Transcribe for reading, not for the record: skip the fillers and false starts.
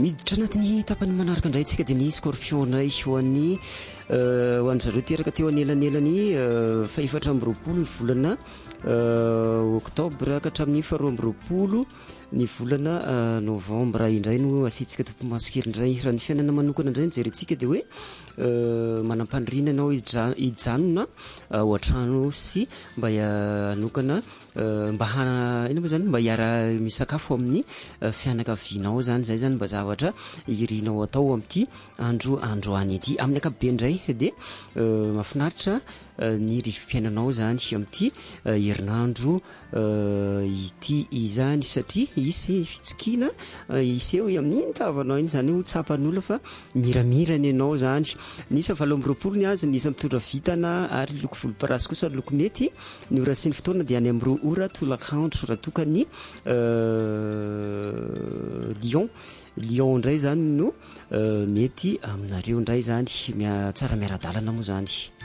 miditra anatin'ny tapany manaraka indray tsika dia ny scorpion indray hoan'ny zareo teraka teo anelanelany faefatra amby roapolo ny volana oktobra ka hatramin'ny faharoa amby roapolo ny volana novambra indray no asitsika tompomasokely indray raha ny fiainana manokana indray nijerentsika dia hoe manam-pandriana ianao hijanona ao an-trano sy mba hanokana mba ina moa zany mba hiara misakafo amin'ny fianakavianao zany zay zany mba zavatra irinao atao amin'ity androany ity amin'ny ankapobeny indray dia mahafinaritra ny rivim-piainanao zany amin'ity herinandro ity izany satria isy fitsikina iseo amin'iny tavanao iny zany ho tsapan'olona fa miramirana ianao zany nisa valo amby roapolo ny azy nisa mitondra vitana ary loko volomparasy kosa loko mety ny ora sy ny fotoana dia any amin'ny roa ora tolakandro raha tokany Lion indray zany no mety aminareo indray zany tsara miara-dalana moa zany.